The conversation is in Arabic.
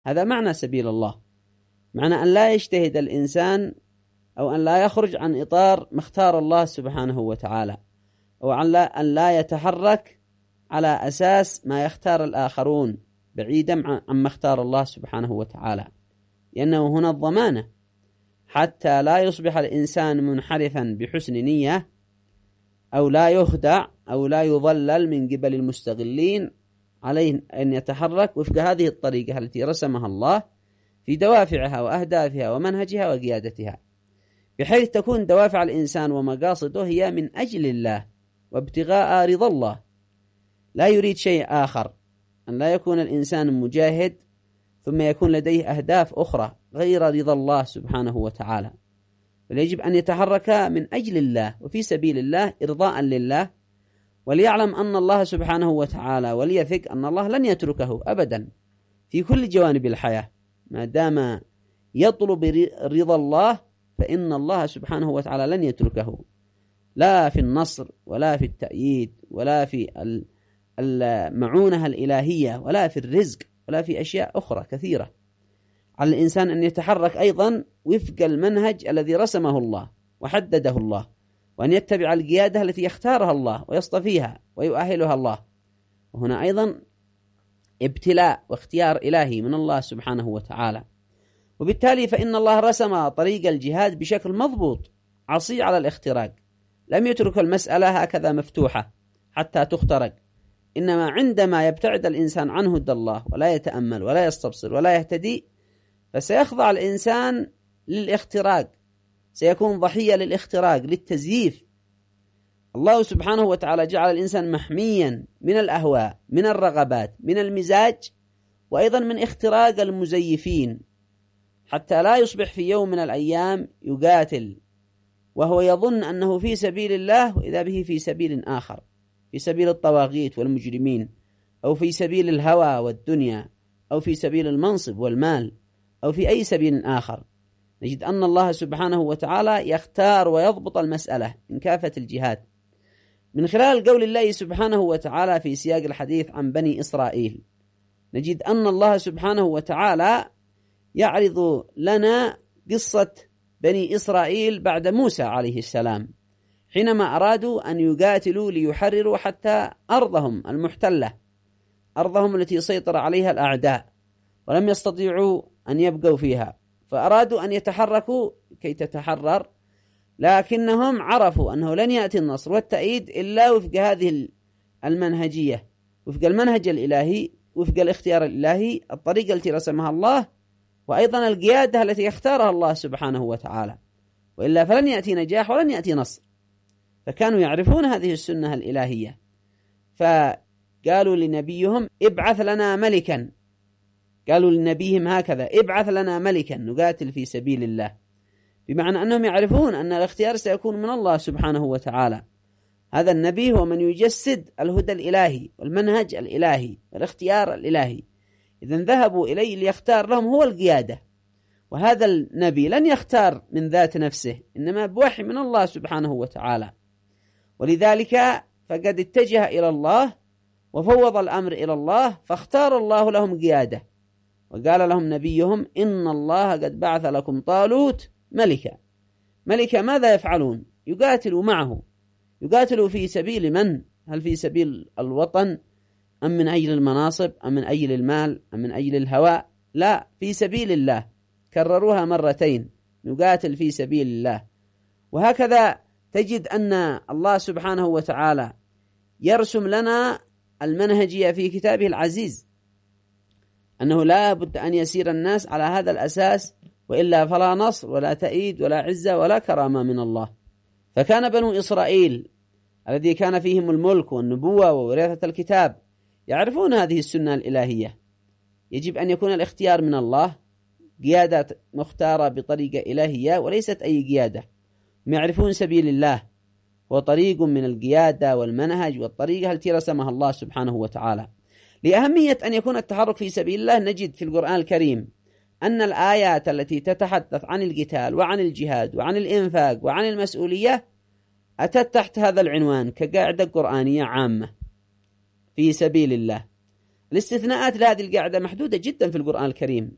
هذا معنى سبيل الله، معنى أن لا يجتهد الإنسان أو أن لا يخرج عن إطار ما اختار الله سبحانه وتعالى، أو أن لا يتحرك على أساس ما يختار الآخرون بعيدا عما اختار الله سبحانه وتعالى، لأنه هنا الضمانة حتى لا يصبح الإنسان منحرفا بحسن نية، أو لا يخدع أو لا يضلل من قبل المستغلين. عليه أن يتحرك وفق هذه الطريقة التي رسمها الله في دوافعها وأهدافها ومنهجها وقيادتها، بحيث تكون دوافع الإنسان ومقاصده هي من أجل الله وابتغاء رضا الله، لا يريد شيء آخر. أن لا يكون الإنسان مجاهد ثم يكون لديه أهداف أخرى غير رضا الله سبحانه وتعالى، بل يجب أن يتحرك من أجل الله وفي سبيل الله إرضاء لله، وليعلم أن الله سبحانه وتعالى وليثق أن الله لن يتركه أبدا في كل جوانب الحياة، ما دام يطلب رضا الله فإن الله سبحانه وتعالى لن يتركه، لا في النصر ولا في التأييد ولا في المعونة الإلهية ولا في الرزق ولا في أشياء أخرى كثيرة. على الإنسان أن يتحرك أيضا وفق المنهج الذي رسمه الله وحدده الله، وأن يتبع القيادة التي يختارها الله ويصطفيها ويؤهلها الله. وهنا أيضا ابتلاء واختيار إلهي من الله سبحانه وتعالى، وبالتالي فإن الله رسم طريق الجهاد بشكل مضبوط عصي على الاختراق، لم يترك المسألة هكذا مفتوحة حتى تخترق، إنما عندما يبتعد الإنسان عن هدى الله ولا يتأمل ولا يستبصر ولا يهتدي فسيخضع الإنسان للاختراق، سيكون ضحية للاختراق للتزييف. الله سبحانه وتعالى جعل الإنسان محميا من الأهواء، من الرغبات، من المزاج، وأيضا من اختراق المزيفين، حتى لا يصبح في يوم من الأيام يقاتل وهو يظن أنه في سبيل الله وإذا به في سبيل آخر، في سبيل الطواغيت والمجرمين، أو في سبيل الهوى والدنيا، أو في سبيل المنصب والمال، أو في أي سبيل آخر. نجد أن الله سبحانه وتعالى يختار ويضبط المسألة من كافة الجهات من خلال قول الله سبحانه وتعالى في سياق الحديث عن بني إسرائيل. نجد أن الله سبحانه وتعالى يعرض لنا قصة بني إسرائيل بعد موسى عليه السلام، حينما أرادوا أن يقاتلوا ليحرروا حتى أرضهم المحتلة، أرضهم التي سيطر عليها الأعداء، ولم يستطيعوا أن يبقوا فيها، فأرادوا أن يتحركوا كي تتحرر، لكنهم عرفوا أنه لن يأتي النصر والتأييد إلا وفق هذه المنهجية، وفق المنهج الإلهي، وفق الاختيار الإلهي، الطريقة التي رسمها الله، وأيضا القيادة التي يختارها الله سبحانه وتعالى، وإلا فلن يأتي نجاح ولن يأتي نصر. فكانوا يعرفون هذه السنة الإلهية، فقالوا لنبيهم ابعث لنا ملكا، قالوا لنبيهم هكذا ابعث لنا ملكا نقاتل في سبيل الله، بمعنى أنهم يعرفون أن الاختيار سيكون من الله سبحانه وتعالى. هذا النبي هو من يجسد الهدى الإلهي والمنهج الإلهي والاختيار الإلهي، إذن ذهبوا إليه ليختار لهم هو القيادة، وهذا النبي لن يختار من ذات نفسه، إنما بوحي من الله سبحانه وتعالى، ولذلك فقد اتجه إلى الله وفوض الأمر إلى الله، فاختار الله لهم قيادة، وقال لهم نبيهم إن الله قد بعث لكم طالوت ملكا. ملكا ماذا يفعلون؟ يقاتلوا معه، يقاتلوا في سبيل من؟ هل في سبيل الوطن أم من أجل المناصب أم من أجل المال أم من أجل الهواء؟ لا، في سبيل الله، كرروها مرتين، نقاتل في سبيل الله. وهكذا تجد أن الله سبحانه وتعالى يرسم لنا المنهجية في كتابه العزيز، أنه لا بد أن يسير الناس على هذا الأساس، وإلا فلا نصر ولا تأييد ولا عزة ولا كرامة من الله. فكان بنو إسرائيل الذي كان فيهم الملك والنبوة ووراثة الكتاب يعرفون هذه السنة الإلهية، يجب أن يكون الاختيار من الله، قيادة مختارة بطريقة إلهية وليست أي قيادة. يعرفون سبيل الله هو طريق من القيادة والمنهج والطريقة التي رسمها الله سبحانه وتعالى. لأهمية أن يكون التحرك في سبيل الله نجد في القرآن الكريم أن الآيات التي تتحدث عن القتال وعن الجهاد وعن الإنفاق وعن المسؤولية أتت تحت هذا العنوان كقاعدة قرآنية عامة في سبيل الله. الاستثناءات لهذه القاعدة محدودة جدا في القرآن الكريم،